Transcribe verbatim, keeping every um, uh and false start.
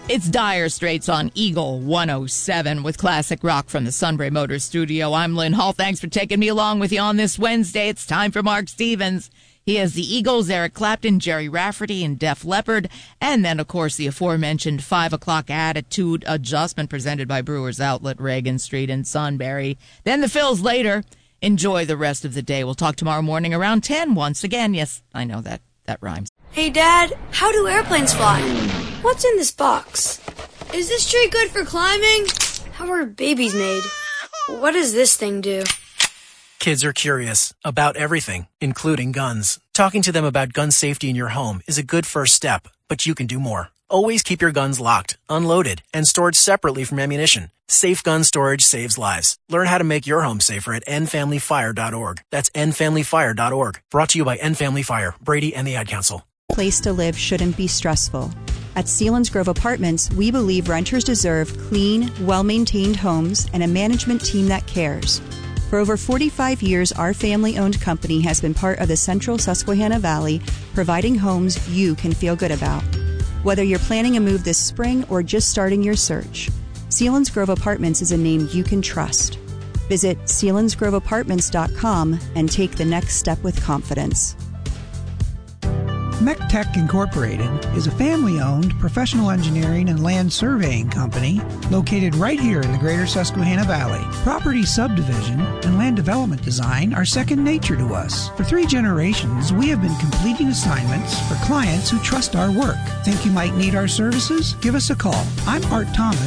It's Dire Straits on Eagle one oh seven with classic rock from the Sunbury Motors studio. I'm Lynn Hall. Thanks for taking me along with you on this Wednesday. It's time for Mark Stevens. He has the Eagles, Eric Clapton, Jerry Rafferty, and Def Leppard. And then, of course, the aforementioned five o'clock attitude adjustment presented by Brewers Outlet, Reagan Street in Sunbury. Then the Phils later. Enjoy the rest of the day. We'll talk tomorrow morning around ten once again. Yes, I know that, that rhymes. Hey, Dad, how do airplanes fly? What's in this box? Is this tree good for climbing? How are babies made? What does this thing do? Kids are curious about everything, including guns. Talking to them about gun safety in your home is a good first step, but you can do more. Always keep your guns locked, unloaded, and stored separately from ammunition. Safe gun storage saves lives. Learn how to make your home safer at end family fire dot org. That's end family fire dot org. Brought to you by End Family Fire, Brady, and the Ad Council. Place to live shouldn't be stressful. At Selinsgrove Apartments, we believe renters deserve clean, well-maintained homes and a management team that cares. For over forty-five years, our family-owned company has been part of the Central Susquehanna Valley, providing homes you can feel good about. Whether you're planning a move this spring or just starting your search, Selinsgrove Apartments is a name you can trust. Visit selinsgrove apartments dot com and take the next step with confidence. MECTech Incorporated is a family-owned professional engineering and land surveying company located right here in the greater Susquehanna Valley. Property subdivision and land development design are second nature to us. For three generations, we have been completing assignments for clients who trust our work. Think you might need our services? Give us a call. I'm Art Thomas.